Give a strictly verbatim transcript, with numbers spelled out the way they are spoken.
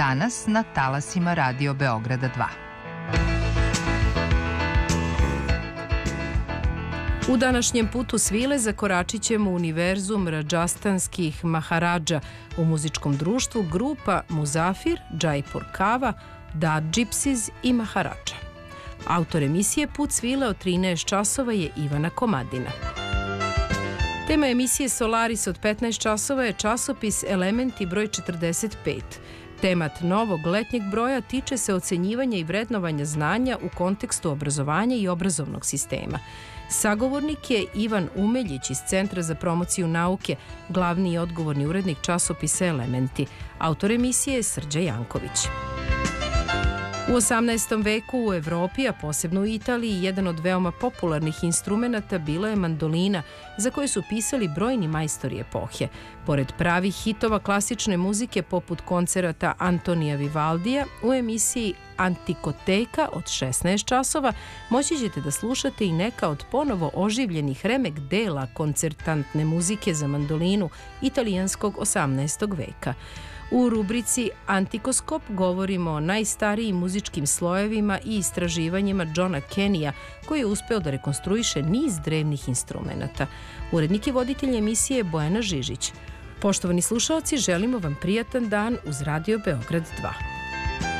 danas na talasima Radio Beograda dva. U današnjem putu svile zakoračit ćemo u univerzum radžastanskih Maharadža u muzičkom društvu grupa Muzafir, Jaipur Kava, Dad Gypsies i Maharadža. Autor emisije Put svile od trinaest časova je Ivana Komadina. Tema emisije Solaris od petnaest časova je časopis Elementi broj četrdeset pet. Temat novog letnjeg broja tiče se ocenjivanja i vrednovanja znanja u kontekstu obrazovanja i obrazovnog sistema. Sagovornik je Ivan Umeljić iz Centra za promociju nauke, glavni i odgovorni urednik časopisa Elementi. Autor emisije je Srđa Janković. U osamnaestom veku u Evropi, a posebno u Italiji, jedan od veoma popularnih instrumenata bila je mandolina, za koje su pisali brojni majstori epohe. Pored pravih hitova klasične muzike poput koncerata Antonija Vivaldija, u emisiji Antikoteka od šesnaest časova moći ćete da slušate i neka od ponovo oživljenih remek dela koncertantne muzike za mandolinu italijanskog osamnaestog veka. U rubrici Antikoskop govorimo o najstarijim muzičkim slojevima i istraživanjima Johna Kenija, koji je uspeo da rekonstruiše niz drevnih instrumenata. Urednik i voditelj emisije Bojana Žižić. Poštovani slušaoci, želimo vam prijatan dan uz Radio Beograd dva.